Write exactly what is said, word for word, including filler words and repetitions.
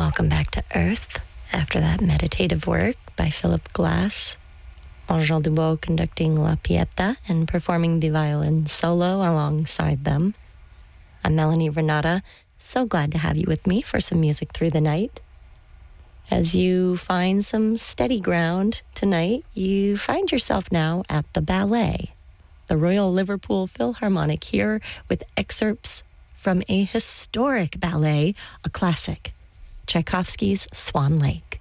Welcome back to Earth after that meditative work by Philip Glass. Angèle Dubois conducting La Pieta and performing the violin solo alongside them. I'm Melanie Renata. So glad to have you with me for some music through the night. As you find some steady ground tonight, you find yourself now at the ballet, the Royal Liverpool Philharmonic, here with excerpts from a historic ballet, a classic, Tchaikovsky's Swan Lake.